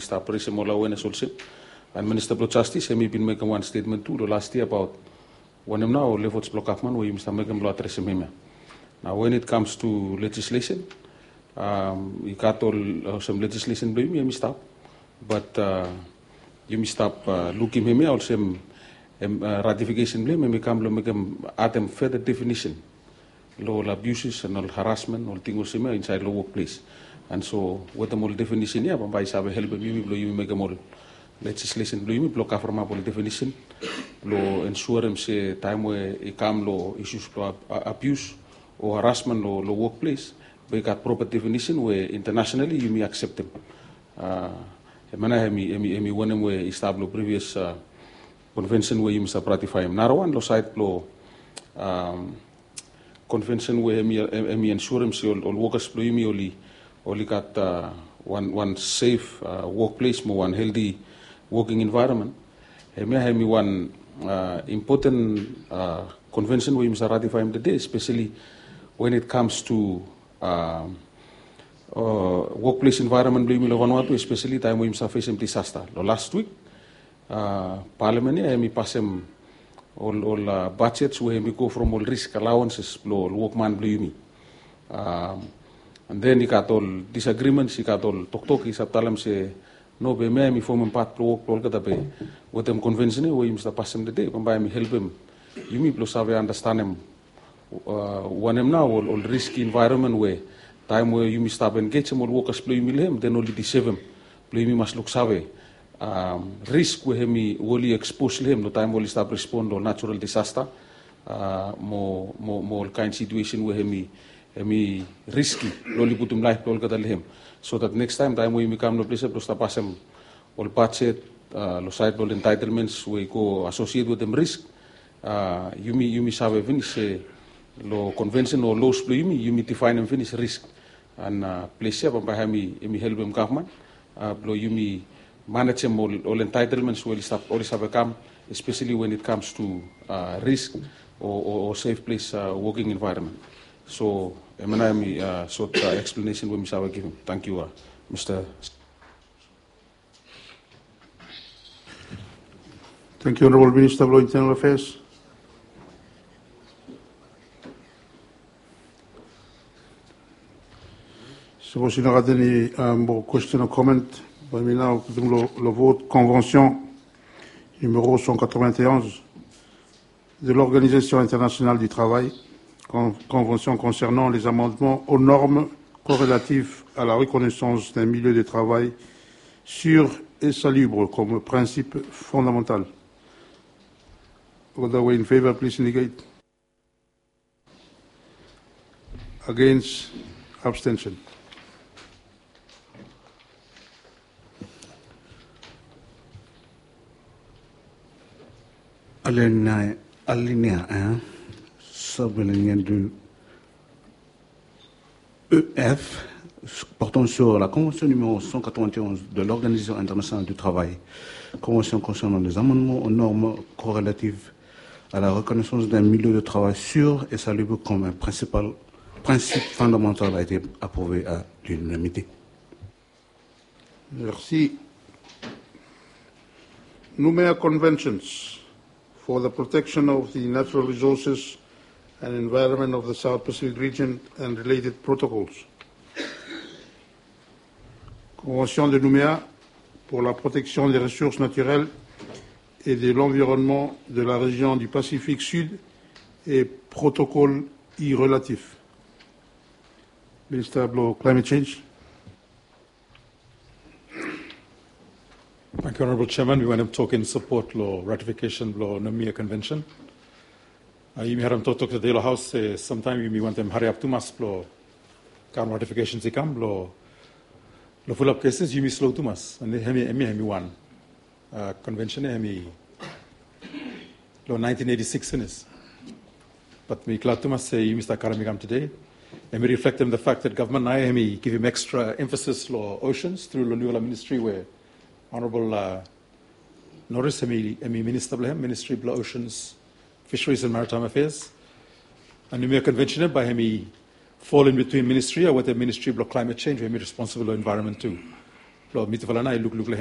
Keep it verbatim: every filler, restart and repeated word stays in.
Minister Operation Mola Awareness also. And Minister of Justice, he been making one statement too last year about when him now levels block up man, where you Mister Megan Blood him. Now, when it comes to legislation, um, you got all uh, some legislation, but you missed up. But uh, you missed up uh, looking him also um, uh, ratification blame, and become make him add them further definition. All abuses and all harassment, all things inside the workplace. And so, what the more definition here, but by Sabe help you, you make a more legislation, you block after my definition, law ensure them say time where it come law issues to abuse or harassment or law workplace, but you got proper definition where internationally you may accept them. Uh, Mana hemi hemi hemi one them where established previous uh, convention where you must ratify them. Now one law side law. Um, convention where me me insurance all all workers play me only only got uh, one one safe uh, workplace, more one healthy working environment. Me have me one uh, important uh, convention where we must ratify today, especially when it comes to uh, uh, workplace environment. Blame me Vanuatu, especially time we must face disaster. Last week, uh, Parliament here me pass him. All, all uh, budgets where we go from all risk allowances, all workman blue um, and then you got all disagreements, you got all talk talk, you said say no be me me form part pro work pro kata be with them convention where you must pass him the day, but by me help him, you me plus have understand him uh, one him now all, all risky environment where time where you must stop engage him all workers play me him, then only deceive him, play me must look save. Um, risk where he will expose him no time will stop respond to natural disaster uh, more more more kind situation where he he risky loli put him life lol kadal him so that next time time we become no place to stop him all budget uh, lo side all entitlements we go associate with them risk uh, you me you me save finish lo convention or laws play me you me define and finish risk and uh, place up by him he help him government uh, lo you me manage all, all entitlements will stop always have come, especially when it comes to uh, risk or, or, or safe place uh, working environment. So, I'm going to uh, sort uh, explanation we must give him. Thank you, uh, Mister Thank you, Honourable Minister of Law and Internal Affairs. Suppose il y aura any um, question or comment. Maintenant, le, le vote convention numéro cent quatre-vingt-onze de l'Organisation internationale du travail, con, convention concernant les amendements aux normes corrélatives à la reconnaissance d'un milieu de travail sûr et salubre comme principe fondamental. All the way in favor, please indicate. Against, abstention. Alinéa un, sous-alinéa du E F, portant sur la Convention numéro cent quatre-vingt-onze de l'Organisation internationale du travail, Convention concernant les amendements aux normes corrélatives à la reconnaissance d'un milieu de travail sûr et salubre comme un principal, principe fondamental a été approuvé à l'unanimité. Merci. Nouméa Conventions for the protection of the natural resources and environment of the South Pacific region and related protocols. Convention de Nouméa pour la protection des ressources naturelles et de l'environnement de la région du Pacifique Sud et protocole y relatif. Minister of Climate Change. Thank you, Honourable Chairman. We want to talk in support law ratification law Nouméa Convention. Uh, you may have to talk to the House. Uh, sometime you may want them hurry up to mas law. Can ratifications come law. Law full up cases you may slow to mas. And they have me one uh, convention. Have me law nineteen eighty-six in this. But me glad to mas say you Mister Karamigam today. And we reflect on the fact that government I have me give him extra emphasis law oceans through the Nuala Ministry where Honourable uh, Norris, Emi Minister of Ministry of Oceans, Fisheries and Maritime Affairs, and Nouméa Convention by Hemi fall in between Ministry or with the Ministry of Climate Change, Hemi responsible for environment too. Lo mitvalana look look